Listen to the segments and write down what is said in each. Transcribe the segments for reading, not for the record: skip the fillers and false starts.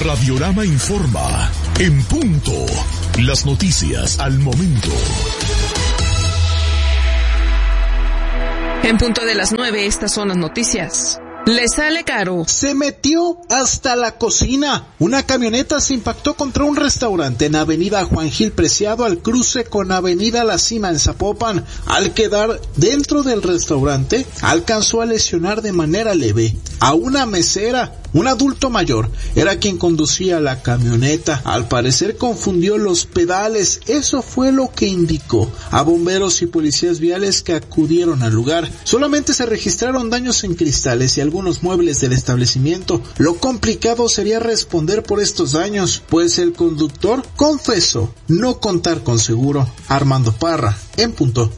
Radiorama informa. En punto. Las noticias al momento. En punto de las 9, estas son las noticias. Le sale caro. Se metió hasta la cocina. Una camioneta se impactó contra un restaurante en Avenida Juan Gil Preciado al cruce con Avenida La Cima en Zapopan. Al quedar dentro del restaurante, alcanzó a lesionar de manera leve a una mesera. Un adulto mayor era quien conducía la camioneta. Al parecer confundió los pedales. Eso fue lo que indicó a bomberos y policías viales que acudieron al lugar. Solamente se registraron daños en cristales y algunos muebles del establecimiento. Lo complicado sería responder por estos daños, pues el conductor confesó no contar con seguro. Armando Parra, en punto.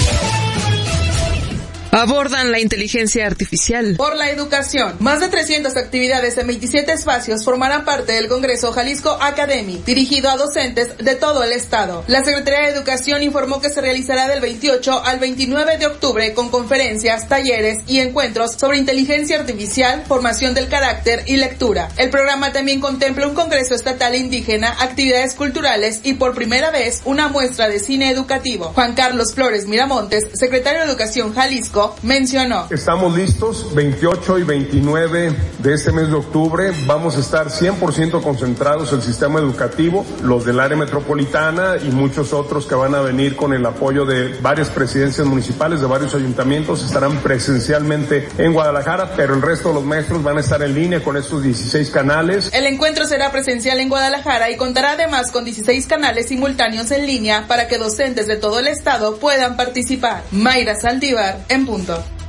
Abordan la inteligencia artificial. Por la educación. Más de 300 actividades en 27 espacios formarán parte del Congreso Jalisco Academy, dirigido a docentes de todo el estado. La Secretaría de Educación informó que se realizará del 28 al 29 de octubre con conferencias, talleres y encuentros sobre inteligencia artificial, formación del carácter y lectura. El programa también contempla un Congreso Estatal Indígena, actividades culturales y por primera vez una muestra de cine educativo. Juan Carlos Flores Miramontes, secretario de Educación Jalisco, mencionó: estamos listos, 28 y 29 de este mes de octubre, vamos a estar 100% concentrados el sistema educativo, los del área metropolitana y muchos otros que van a venir con el apoyo de varias presidencias municipales, de varios ayuntamientos, estarán presencialmente en Guadalajara, pero el resto de los maestros van a estar en línea con estos 16 canales. El encuentro será presencial en Guadalajara y contará además con 16 canales simultáneos en línea para que docentes de todo el estado puedan participar. Mayra Saldívar, en punto.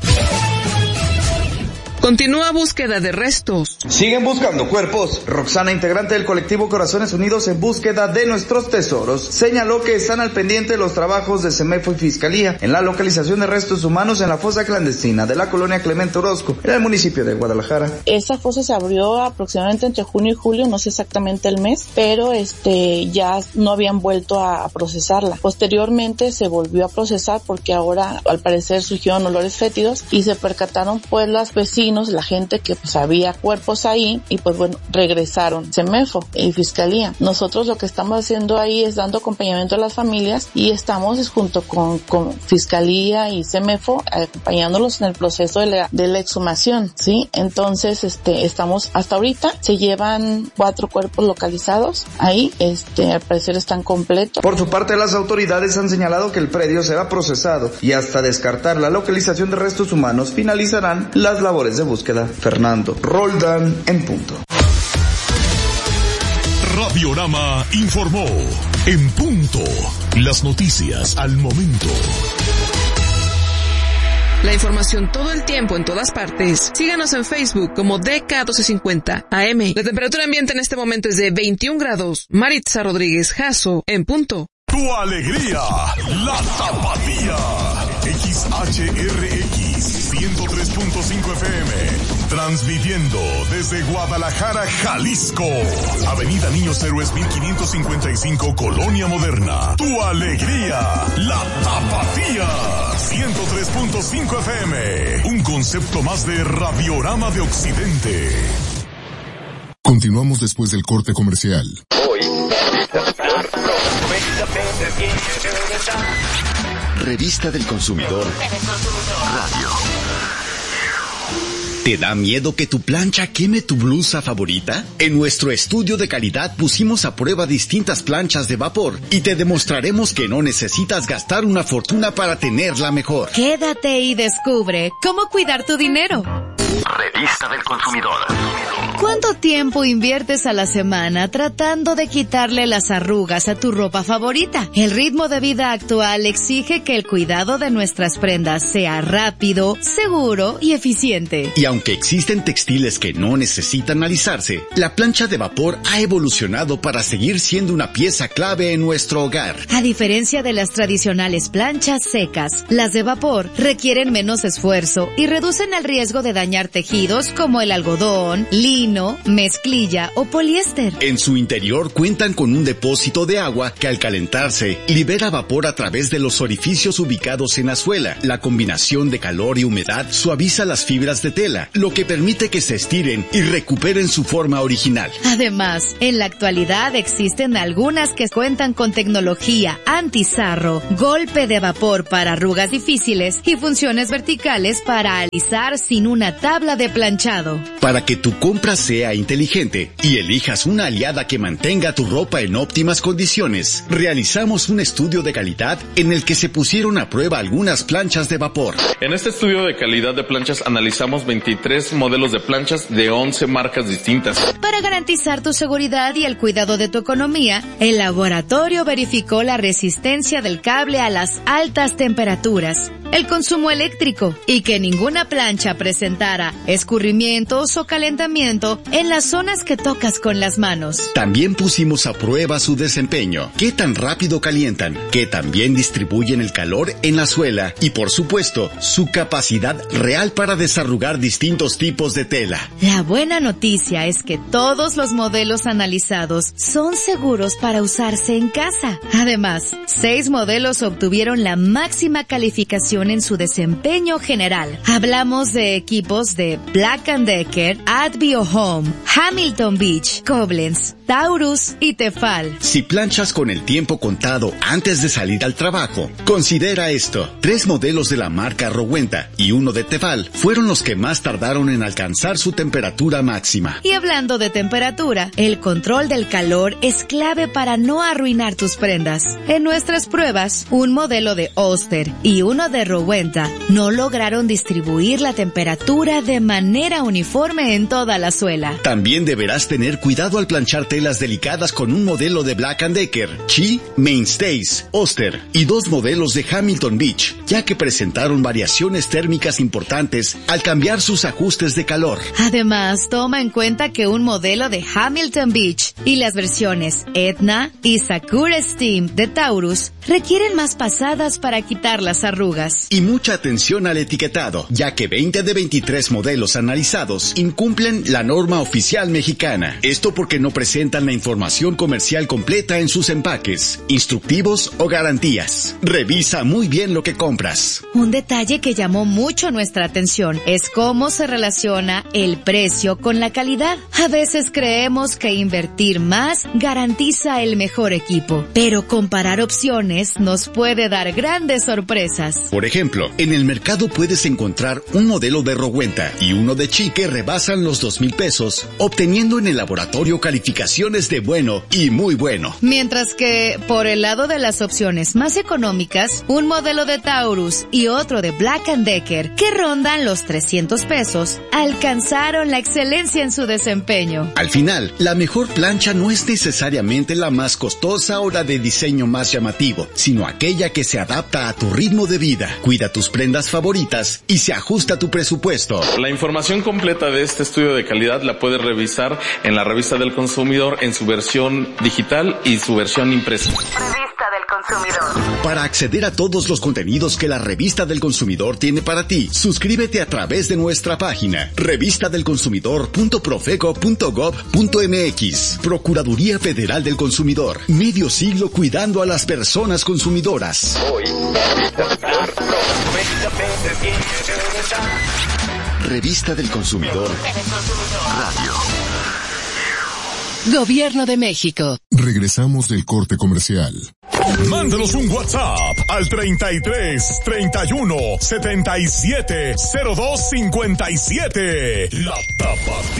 Continúa búsqueda de restos. Siguen buscando cuerpos. Roxana, integrante del colectivo Corazones Unidos en búsqueda de nuestros tesoros, señaló que están al pendiente los trabajos de CEMEFO y Fiscalía en la localización de restos humanos en la fosa clandestina de la colonia Clemente Orozco, en el municipio de Guadalajara. Esa fosa se abrió aproximadamente entre junio y julio, no sé exactamente el mes, pero ya no habían vuelto a procesarla. Posteriormente se volvió a procesar porque ahora al parecer surgieron olores fétidos y se percataron pues las vecinas, la gente que pues había cuerpos ahí y pues bueno, regresaron CEMEFO y Fiscalía. Nosotros lo que estamos haciendo ahí es dando acompañamiento a las familias y estamos junto con Fiscalía y CEMEFO acompañándolos en el proceso de la exhumación, ¿sí? Entonces, estamos hasta ahorita, se llevan 4 cuerpos localizados ahí, al parecer están completos. Por su parte, las autoridades han señalado que el predio será procesado y hasta descartar la localización de restos humanos finalizarán las labores de búsqueda. Fernando Roldán, en punto. Radiorama informó. En punto. Las noticias al momento. La información todo el tiempo en todas partes. Síganos en Facebook como DK1250 AM. La temperatura ambiente en este momento es de 21 grados. Maritza Rodríguez Jasso, en punto. Tu alegría, la tapatía. XHRX 103.5 FM. Transmitiendo desde Guadalajara, Jalisco. Avenida Niños Héroes 1555, Colonia Moderna. Tu alegría, la tapatía. 103.5 FM. Un concepto más de Radiorama de Occidente. Continuamos después del corte comercial. Revista del Consumidor Radio. ¿Te da miedo que tu plancha queme tu blusa favorita? En nuestro estudio de calidad pusimos a prueba distintas planchas de vapor y te demostraremos que no necesitas gastar una fortuna para tenerla mejor. Quédate y descubre cómo cuidar tu dinero. Revista del Consumidor. ¿Cuánto tiempo inviertes a la semana tratando de quitarle las arrugas a tu ropa favorita? El ritmo de vida actual exige que el cuidado de nuestras prendas sea rápido, seguro y eficiente. Y aunque existen textiles que no necesitan alisarse, la plancha de vapor ha evolucionado para seguir siendo una pieza clave en nuestro hogar. A diferencia de las tradicionales planchas secas, las de vapor requieren menos esfuerzo y reducen el riesgo de dañar tejidos como el algodón, lino, lino, mezclilla o poliéster. En su interior cuentan con un depósito de agua que al calentarse libera vapor a través de los orificios ubicados en la suela. La combinación de calor y humedad suaviza las fibras de tela, lo que permite que se estiren y recuperen su forma original. Además, en la actualidad existen algunas que cuentan con tecnología anti-sarro, golpe de vapor para arrugas difíciles y funciones verticales para alisar sin una tabla de planchado. Para que tu compra sea inteligente y elijas una aliada que mantenga tu ropa en óptimas condiciones, realizamos un estudio de calidad en el que se pusieron a prueba algunas planchas de vapor. En este estudio de calidad de planchas analizamos 23 modelos de planchas de 11 marcas distintas. Para garantizar tu seguridad y el cuidado de tu economía, el laboratorio verificó la resistencia del cable a las altas temperaturas, el consumo eléctrico y que ninguna plancha presentara escurrimientos o calentamiento en las zonas que tocas con las manos. También pusimos a prueba su desempeño, qué tan rápido calientan, qué tan bien distribuyen el calor en la suela y por supuesto su capacidad real para desarrugar distintos tipos de tela. La buena noticia es que todos los modelos analizados son seguros para usarse en casa. Además, 6 modelos obtuvieron la máxima calificación en su desempeño general. Hablamos de equipos de Black & Decker, Advio Home, Hamilton Beach, Koblenz, Taurus y Tefal. Si planchas con el tiempo contado antes de salir al trabajo, considera esto. 3 modelos de la marca Rowenta y 1 de Tefal fueron los que más tardaron en alcanzar su temperatura máxima. Y hablando de temperatura, el control del calor es clave para no arruinar tus prendas. En nuestras pruebas, un modelo de Oster y uno de Rowenta no lograron distribuir la temperatura de manera uniforme en toda la suela. También deberás tener cuidado al planchar telas delicadas con un modelo de Black & Decker, Chi, Mainstays, Oster y 2 modelos de Hamilton Beach, ya que presentaron variaciones térmicas importantes al cambiar sus ajustes de calor. Además, toma en cuenta que un modelo de Hamilton Beach y las versiones Etna y Sakura Steam de Taurus requieren más pasadas para quitar las arrugas. Y mucha atención al etiquetado, ya que 20 de 23 modelos analizados incumplen la norma oficial mexicana. Esto porque no presentan la información comercial completa en sus empaques, instructivos o garantías. Revisa muy bien lo que compras. Un detalle que llamó mucho nuestra atención es cómo se relaciona el precio con la calidad. A veces creemos que invertir más garantiza el mejor equipo, pero comparar opciones nos puede dar grandes sorpresas. Por ejemplo, en el mercado puedes encontrar un modelo de Rowenta y uno de Chi que rebasan los 2,000 pesos, obteniendo en el laboratorio calificaciones de bueno y muy bueno. Mientras que, por el lado de las opciones más económicas, un modelo de Taurus y otro de Black & Decker, que rondan los 300 pesos, alcanzaron la excelencia en su desempeño. Al final, la mejor plancha no es necesariamente la más costosa o la de diseño más llamativo, sino aquella que se adapta a tu ritmo de vida, cuida tus prendas favoritas y se ajusta a tu presupuesto. La información completa de este estudio de calidad la puedes revisar en la Revista del Consumidor en su versión digital y su versión impresa. Revista del Consumidor. Para acceder a todos los contenidos que la Revista del Consumidor tiene para ti, suscríbete a través de nuestra página revistadelconsumidor.profeco.gov.mx. Procuraduría Federal del Consumidor. Medio siglo cuidando a las personas consumidoras. Revista del Consumidor Radio. Gobierno de México. Regresamos del corte comercial. Mándanos un WhatsApp al 33 31 77 02 57. La Tapatía.